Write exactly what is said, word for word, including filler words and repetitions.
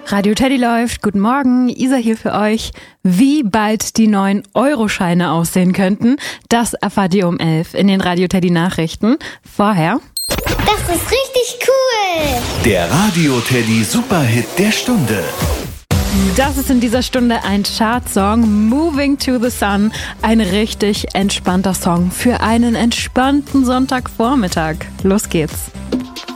Radio Teddy läuft. Guten Morgen, Isa hier für euch. Wie bald die neuen Euroscheine aussehen könnten, das erfahrt ihr um elf in den Radio Teddy Nachrichten. Vorher... Das ist richtig cool! Der Radio Teddy Superhit der Stunde. Das ist in dieser Stunde ein Chartsong, Moving to the Sun. Ein richtig entspannter Song für einen entspannten Sonntagvormittag. Los geht's.